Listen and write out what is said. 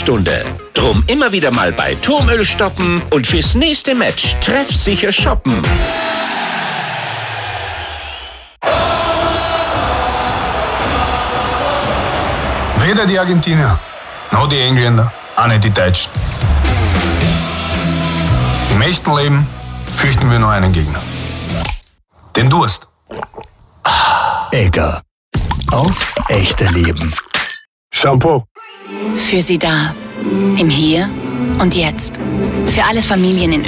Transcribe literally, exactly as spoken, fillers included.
Stunde. Drum immer wieder mal bei Turmöl stoppen und fürs nächste Match treffsicher shoppen. Weder die Argentinier, noch die Engländer, auch nicht die Deutschen. Im echten Leben fürchten wir nur einen Gegner. Den Durst. Egger. Aufs echte Leben. Shampoo. Für Sie da. Im Hier und Jetzt. Für alle Familien in